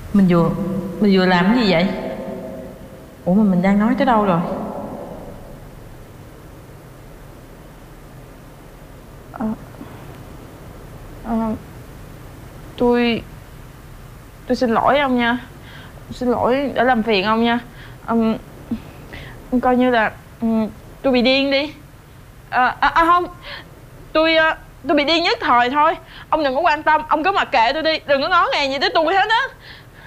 Mình vừa làm cái gì vậy? Ủa mà mình đang nói tới đâu rồi? Tôi xin lỗi ông nha. Xin lỗi đã làm phiền ông nha. Coi như là tôi bị điên đi. Không, tôi bị điên nhất thời thôi. Ông đừng có quan tâm, ông cứ mặc kệ tôi đi, đừng có ngó ngàng gì tới tôi hết á.